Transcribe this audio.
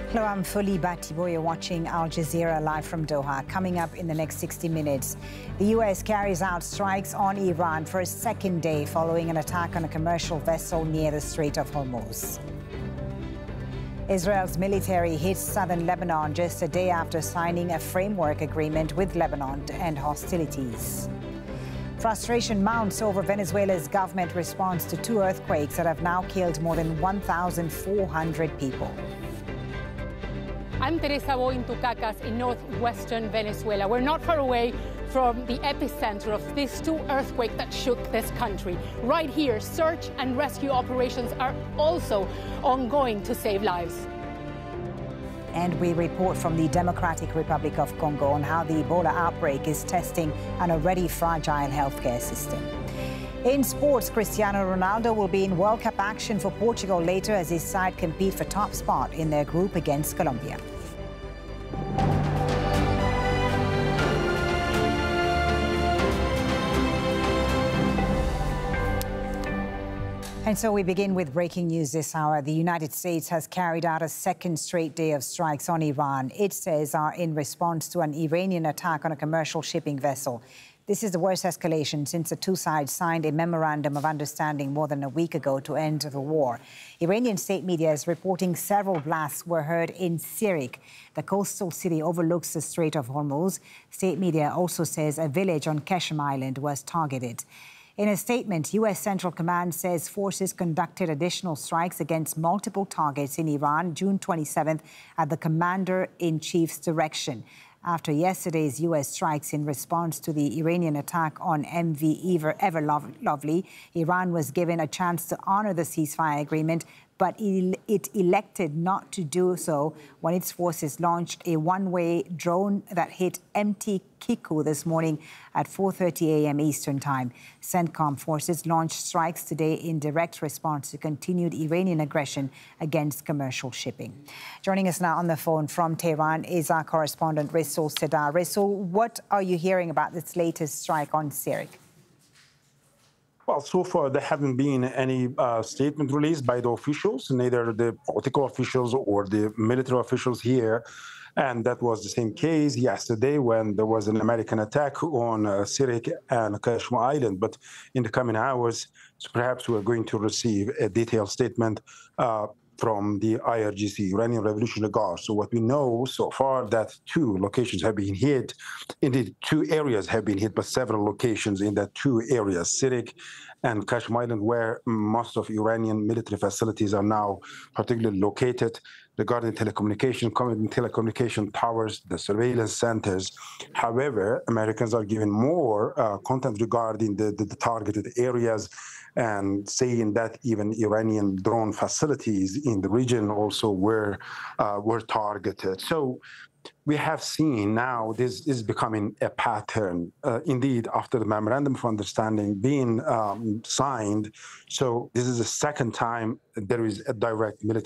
Hello, I'm Fuli Batibo. You're watching Al Jazeera live from Doha. Coming up in the next 60 minutes, the U.S. carries out strikes on Iran for a second day following an attack on a commercial vessel near the Strait of Hormuz. Israel's military hits southern Lebanon just a day after signing a framework agreement with Lebanon to end hostilities. Frustration mounts over Venezuela's government response to two earthquakes that have now killed more than 1,400 people. I'm Teresa Bointucacas in northwestern Venezuela. We're not far away from the epicenter of these two earthquakes that shook this country. Right here, search and rescue operations are also ongoing to save lives. And we report from the Democratic Republic of Congo on how the Ebola outbreak is testing an already fragile healthcare system. In sports, Cristiano Ronaldo will be in World Cup action for Portugal later as his side compete for top spot in their group against Colombia. And so we begin with breaking news this hour. The United States has carried out a second straight day of strikes on Iran. It says are in response to an Iranian attack on a commercial shipping vessel. This is the worst escalation since the two sides signed a memorandum of understanding more than a week ago to end the war. Iranian state media is reporting several blasts were heard in Sirik. The coastal city overlooks the Strait of Hormuz. State media also says a village on Keshem Island was targeted. In a statement, U.S. Central Command says forces conducted additional strikes against multiple targets in Iran June 27th at the commander-in-chief's direction. After yesterday's U.S. strikes in response to the Iranian attack on MV Ever Lovely, Iran was given a chance to honor the ceasefire agreement, but it elected not to do so when its forces launched a one-way drone that hit MT Kiku this morning at 4:30 a.m. Eastern Time. CENTCOM forces launched strikes today in direct response to continued Iranian aggression against commercial shipping. Joining us now on the phone from Tehran is our correspondent, Rasool Sedar. Rasool, what are you hearing about this latest strike on Sirik? Well, so far there haven't been any statement released by the officials, neither the political officials or the military officials here. And that was the same case yesterday when there was an American attack on Sirik and Keshem Island. But in the coming hours, so perhaps we're going to receive a detailed statement from the IRGC, Iranian Revolutionary Guard. So what we know so far that two locations have been hit. Indeed, two areas have been hit, but several locations in that two areas, Sirik and Keshem Island, where most of Iranian military facilities are now particularly located, regarding telecommunication towers, the surveillance centers. However, Americans are giving more content regarding the targeted areas and saying that even Iranian drone facilities in the region also were targeted. So we have seen now this is becoming a pattern. Indeed, after the memorandum of understanding being signed, so this is the second time there is a direct military